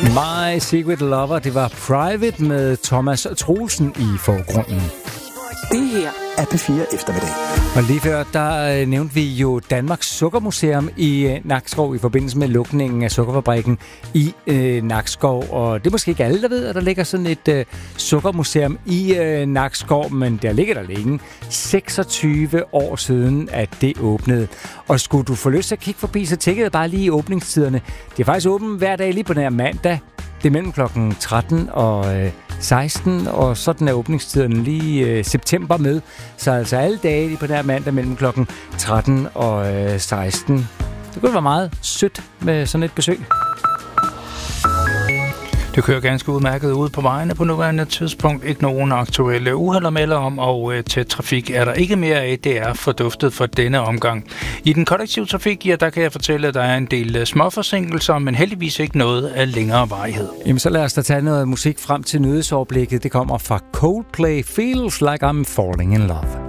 My Secret Lover, det var Private med Thomas Troelsen i forgrunden. Det her er P4 Eftermiddag. Og lige før, der nævnte vi jo Danmarks Sukkermuseum i Nakskov i forbindelse med lukningen af sukkerfabrikken i Nakskov. Og det er måske ikke alle, der ved, at der ligger sådan et sukkermuseum i Nakskov, men der ligger der længe. 26 år siden, at det åbnede. Og skulle du få lyst til at kigge forbi, så tjekkede jeg bare lige i åbningstiderne. Det er faktisk åbent hver dag lige på den her mandag. Det er mellem klokken 13 og 16, og sådan er åbningstiden lige september med. Så altså alle dage lige på den her mandag mellem klokken 13 og 16. Det kunne være meget sødt med sådan et besøg. Det kører ganske udmærket ud på vejene på nuværende tidspunkt. Ikke nogen aktuelle uheld at melde om, og tæt trafik er der ikke mere af. Det er forduftet for denne omgang. I den kollektive trafik, ja, der kan jeg fortælle, at der er en del småforsinkelser, men heldigvis ikke noget af længere varighed. Jamen så lad os da tage noget musik frem til nyhedsoverblikket. Det kommer fra Coldplay, Feels Like I'm Falling in Love.